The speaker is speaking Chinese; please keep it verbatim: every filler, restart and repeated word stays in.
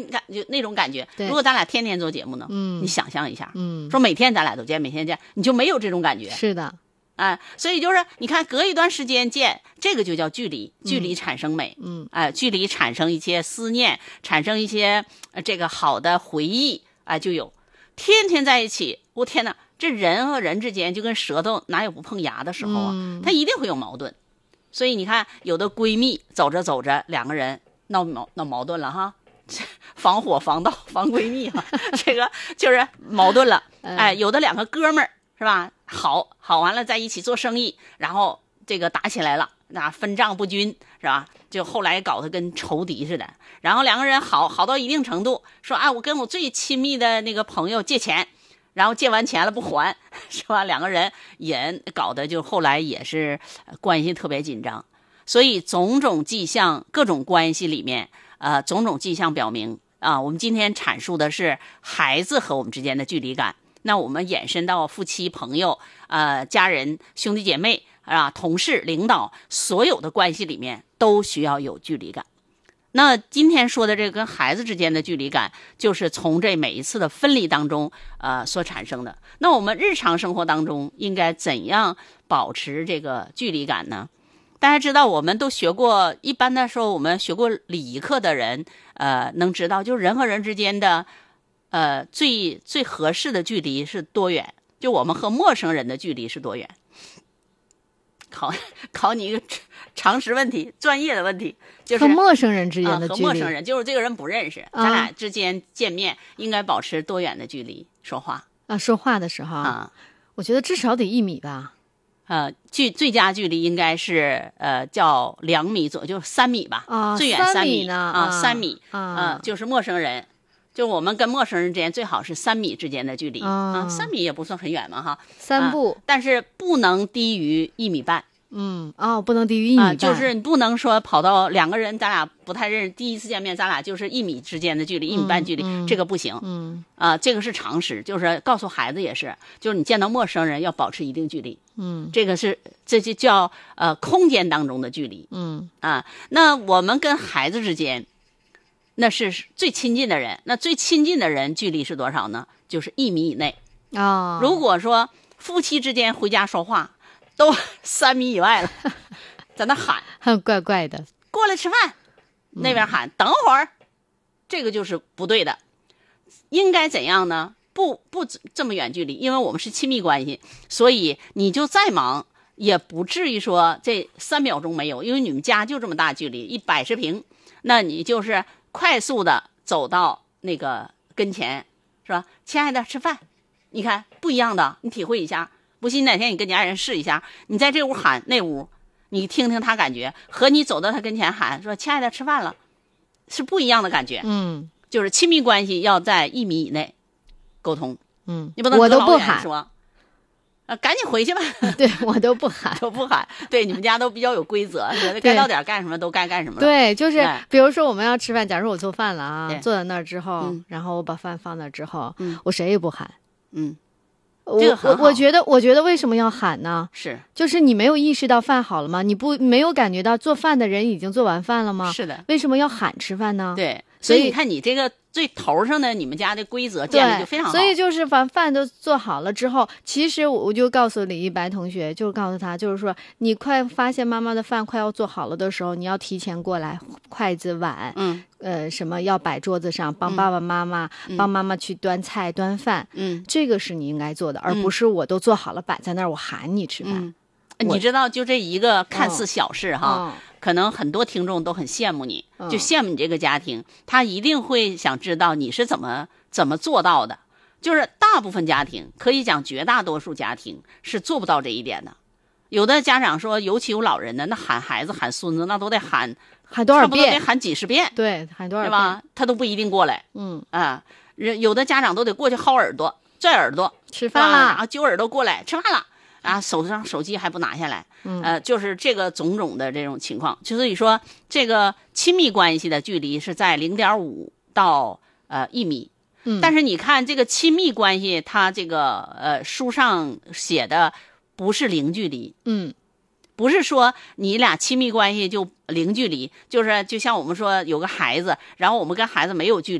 你看就那种感觉。如果咱俩天天做节目呢， 嗯， 你想象一下， 嗯， 说每天咱俩都见，每天见，你就没有这种感觉。 是的。 哎，所以就是你看，隔一段时间见，这个就叫距离，距离产生美， 嗯， 哎、呃，距离产生一些思念，产生一些、呃、这个好的回忆，哎、呃，就有。天天在一起，我天哪，这人和人之间就跟舌头哪有不碰牙的时候啊？ 嗯、 它一定会有矛盾。所以你看，有的闺蜜走着走着，两个人闹矛闹矛盾了哈，防火防盗防闺蜜哈，这个就是矛盾了。哎，有的两个哥们儿。是吧？好好完了，在一起做生意，然后这个打起来了，那分账不均，是吧？就后来搞得跟仇敌似的。然后两个人好好到一定程度，说啊，我跟我最亲密的那个朋友借钱，然后借完钱了不还，是吧？两个人也搞得就后来也是关系特别紧张。所以种种迹象，各种关系里面，呃，种种迹象表明啊，我们今天阐述的是孩子和我们之间的距离感。那我们延伸到夫妻、朋友、呃、家人、兄弟姐妹啊、同事、领导，所有的关系里面都需要有距离感。那今天说的这个跟孩子之间的距离感，就是从这每一次的分离当中呃所产生的。那我们日常生活当中应该怎样保持这个距离感呢？大家知道，我们都学过，一般的时候我们学过礼仪课的人，呃，能知道，就是人和人之间的。呃，最最合适的距离是多远？就我们和陌生人的距离是多远？考考你一个常识问题，专业的问题，就是和陌生人之间的距离、 呃。和陌生人就是这个人不认识， 啊、 咱俩之间见面应该保持多远的距离说话？ 啊，说话的时候啊， 我觉得至少得一米吧。 呃，距最佳距离应该是呃叫两米左右，就三米吧。 啊， 最远三米呢啊，三米啊、 呃，就是陌生人。就我们跟陌生人之间最好是三米之间的距离、 哦、 啊，三米也不算很远嘛哈， 三步、 啊，但是不能低于一米半。 嗯，哦，不能低于一米半、啊， 就是你不能说跑到两个人，咱俩不太认识，第一次见面，咱俩就是一米之间的距离， 嗯、 一米半距离， 嗯、 这个不行。 嗯， 啊，这个是常识，就是告诉孩子也是，就是你见到陌生人要保持一定距离。 嗯， 这个是这就叫呃空间当中的距离。 嗯， 啊，那我们跟孩子之间。那是最亲近的人，那最亲近的人距离是多少呢？就是一米以内啊、哦。 如果说夫妻之间回家说话，都三米以外了，在那喊， 很怪怪的， 过来吃饭，那边喊、嗯、等会儿，这个就是不对的。应该怎样呢？不不这么远距离，因为我们是亲密关系，所以你就再忙也不至于说这三秒钟没有，因为你们家就这么大距离，一百十平，那你就是快速的走到那个跟前，是吧？亲爱的，吃饭。你看不一样的，你体会一下。不信哪天你跟家人试一下，你在这屋喊那屋，你听听他感觉，和你走到他跟前喊说亲爱的吃饭了，是不一样的感觉。 嗯， 就是亲密关系要在一米以内沟通。 嗯， 你不能我都不喊说。啊，赶紧回去吧！ 对我都不喊， 都不喊。对，你们家都比较有规则，该到点干什么都该干什么了。 对，就是比如说我们要吃饭，假如我做饭了啊，坐在那儿之后、 嗯， 然后我把饭放那儿之后， 嗯， 我谁也不喊。 嗯， 我这个很好。 我觉得，我觉得为什么要喊呢？ 是， 就是你没有意识到饭好了吗？你不没有感觉到做饭的人已经做完饭了吗？ 是的。 为什么要喊吃饭呢？ 对，所以你看你这个。最头上的你们家的规则建立就非常好， 所以就是把饭都做好了之后，其实我就告诉李一白同学，就是告诉他，就是说你快发现妈妈的饭快要做好了的时候，你要提前过来，筷子碗， 嗯， 呃，什么要摆桌子上，帮爸爸妈妈， 嗯、 帮妈妈去端菜端饭， 嗯， 这个是你应该做的，而不是我都做好了摆在那儿，我喊你吃饭。 嗯你知道，就这一个看似小事哈、 嗯， 可能很多听众都很羡慕你， 嗯、 就羡慕你这个家庭，他一定会想知道你是怎么怎么做到的。就是大部分家庭，可以讲绝大多数家庭是做不到这一点的。有的家长说，尤其有老人的，那喊孩子喊孙子，那都得喊喊多少遍， 差不多得喊几十遍， 对，喊多少遍， 对吧？他都不一定过来， 嗯啊，有的家长都得过去薅耳朵、拽耳朵， 吃饭了， 然后揪耳朵过来吃饭了。啊，手上手机还不拿下来， 嗯， 呃，就是这个种种的这种情况，就所以说这个亲密关系的距离是在零点五到呃一米， 嗯， 但是你看这个亲密关系，它这个呃书上写的不是零距离， 嗯， 不是说你俩亲密关系就零距离，就是就像我们说有个孩子，然后我们跟孩子没有距离。